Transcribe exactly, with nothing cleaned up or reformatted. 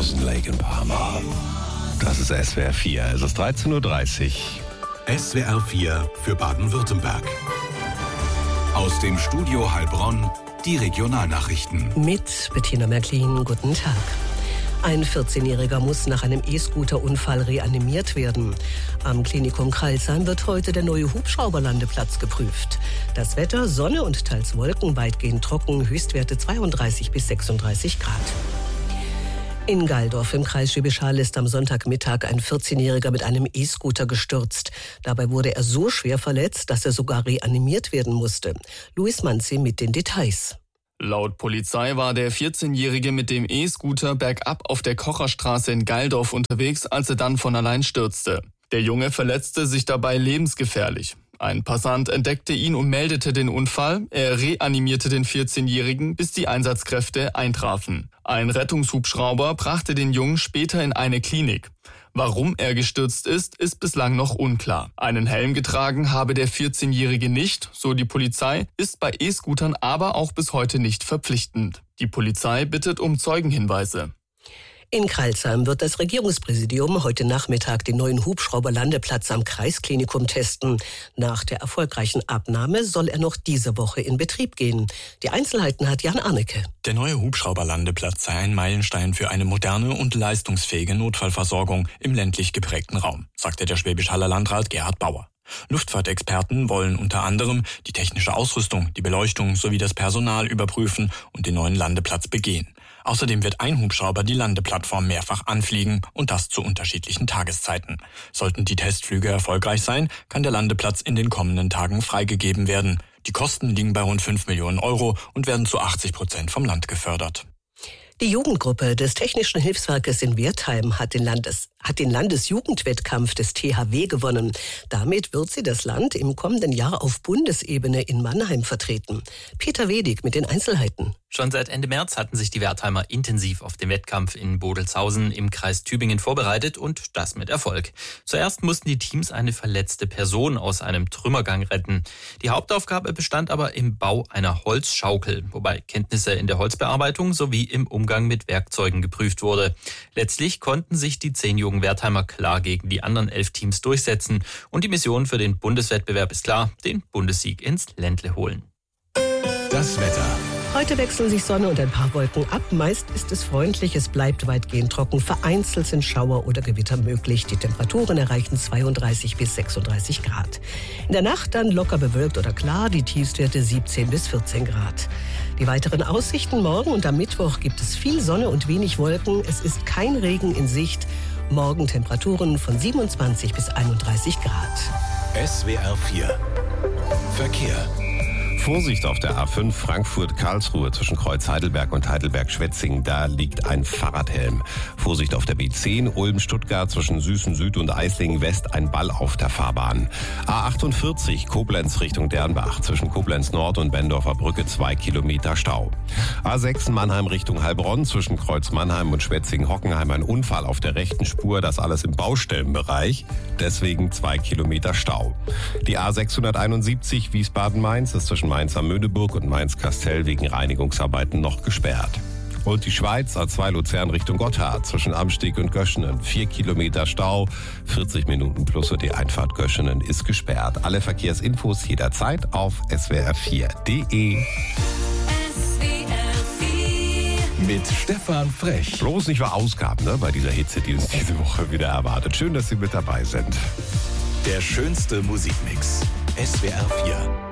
Dawson Lake in Parma. Das ist S W R vier, es ist dreizehn Uhr dreißig. S W R vier für Baden-Württemberg. Aus dem Studio Heilbronn, die Regionalnachrichten. Mit Bettina Märklin, guten Tag. Ein vierzehnjähriger muss nach einem E-Scooter-Unfall reanimiert werden. Am Klinikum Crailsheim wird heute der neue Hubschrauberlandeplatz geprüft. Das Wetter, Sonne und teils Wolken, weitgehend trocken, Höchstwerte zweiunddreißig bis sechsunddreißig Grad. In Gaildorf im Kreis Schwäbisch Hall ist am Sonntagmittag ein vierzehnjähriger mit einem E-Scooter gestürzt. Dabei wurde er so schwer verletzt, dass er sogar reanimiert werden musste. Luis Manzi mit den Details. Laut Polizei war der vierzehnjährige mit dem E-Scooter bergab auf der Kocherstraße in Gaildorf unterwegs, als er dann von allein stürzte. Der Junge verletzte sich dabei lebensgefährlich. Ein Passant entdeckte ihn und meldete den Unfall. Er reanimierte den vierzehnjährigen, bis die Einsatzkräfte eintrafen. Ein Rettungshubschrauber brachte den Jungen später in eine Klinik. Warum er gestürzt ist, ist bislang noch unklar. Einen Helm getragen habe der vierzehnjährige nicht, so die Polizei, ist bei E-Scootern aber auch bis heute nicht verpflichtend. Die Polizei bittet um Zeugenhinweise. In Crailsheim wird das Regierungspräsidium heute Nachmittag den neuen Hubschrauberlandeplatz am Kreisklinikum testen. Nach der erfolgreichen Abnahme soll er noch diese Woche in Betrieb gehen. Die Einzelheiten hat Jan Arnecke. Der neue Hubschrauberlandeplatz sei ein Meilenstein für eine moderne und leistungsfähige Notfallversorgung im ländlich geprägten Raum, sagte der Schwäbisch-Haller Landrat Gerhard Bauer. Luftfahrtexperten wollen unter anderem die technische Ausrüstung, die Beleuchtung sowie das Personal überprüfen und den neuen Landeplatz begehen. Außerdem wird ein Hubschrauber die Landeplattform mehrfach anfliegen und das zu unterschiedlichen Tageszeiten. Sollten die Testflüge erfolgreich sein, kann der Landeplatz in den kommenden Tagen freigegeben werden. Die Kosten liegen bei rund fünf Millionen Euro und werden zu achtzig Prozent vom Land gefördert. Die Jugendgruppe des Technischen Hilfswerkes in Wertheim hat den, Landes, hat den Landesjugendwettkampf des T H W gewonnen. Damit wird sie das Land im kommenden Jahr auf Bundesebene in Mannheim vertreten. Peter Wedig mit den Einzelheiten. Schon seit Ende März hatten sich die Wertheimer intensiv auf den Wettkampf in Bodelshausen im Kreis Tübingen vorbereitet und das mit Erfolg. Zuerst mussten die Teams eine verletzte Person aus einem Trümmergang retten. Die Hauptaufgabe bestand aber im Bau einer Holzschaukel, wobei Kenntnisse in der Holzbearbeitung sowie im Umgang mit Werkzeugen geprüft wurde. Letztlich konnten sich die zehn jungen Wertheimer klar gegen die anderen elf Teams durchsetzen und die Mission für den Bundeswettbewerb ist klar, den Bundessieg ins Ländle holen. Das Wetter. Heute wechseln sich Sonne und ein paar Wolken ab. Meist ist es freundlich, es bleibt weitgehend trocken. Vereinzelt sind Schauer oder Gewitter möglich. Die Temperaturen erreichen zweiunddreißig bis sechsunddreißig Grad. In der Nacht dann locker bewölkt oder klar, die Tiefstwerte siebzehn bis vierzehn Grad. Die weiteren Aussichten: morgen und am Mittwoch gibt es viel Sonne und wenig Wolken. Es ist kein Regen in Sicht. Morgen Temperaturen von siebenundzwanzig bis einunddreißig Grad. S W R vier Verkehr. Vorsicht auf der A fünf Frankfurt-Karlsruhe zwischen Kreuz Heidelberg und Heidelberg-Schwetzingen. Da liegt ein Fahrradhelm. Vorsicht auf der B zehn Ulm-Stuttgart zwischen Süßen Süd und Eislingen West. Ein Ball auf der Fahrbahn. A achtundvierzig Koblenz Richtung Dernbach zwischen Koblenz Nord und Bendorfer Brücke zwei Kilometer Stau. A sechs Mannheim Richtung Heilbronn zwischen Kreuz Mannheim und Schwetzingen-Hockenheim. Ein Unfall auf der rechten Spur. Das alles im Baustellenbereich. Deswegen zwei Kilometer Stau. Die A sechshunderteinundsiebzig Wiesbaden-Mainz ist zwischen Mainz am Möhneburg und Mainz-Kastell wegen Reinigungsarbeiten noch gesperrt. Und die Schweiz A zwei Luzern Richtung Gotthard zwischen Amsteg und Göschenen. Vier Kilometer Stau, vierzig Minuten plus und die Einfahrt Göschenen ist gesperrt. Alle Verkehrsinfos jederzeit auf S W R vier punkt de. Mit Stefan Frech. Bloß nicht verausgaben, ne, bei dieser Hitze, die uns diese Woche wieder erwartet. Schön, dass Sie mit dabei sind. Der schönste Musikmix. S W R vier.